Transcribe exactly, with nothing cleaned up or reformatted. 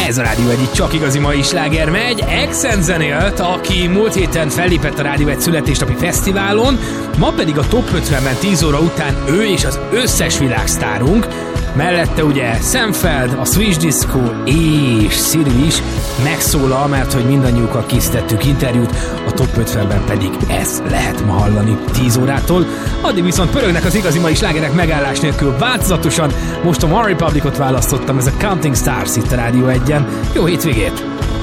Ez a Rádió egy csak igazi mai sláger megy. Exen zenélt, aki múlt héten fellépett a Rádió egy születésnapi fesztiválon, ma pedig a Top ötvenben tíz óra után ő és az összes világsztárunk. Mellette ugye Sam Feld, a Swedish Disco és Siri is megszólal, mert hogy mindannyiukkal készítettük interjút, a Top ötvenben pedig ez lehet ma hallani tíz órától. Addig viszont pörögnek az igazi mai slágerek megállás nélkül változatosan. Most a One Republicot választottam, ez a Counting Stars itt a Rádió egyen. Jó hétvégét!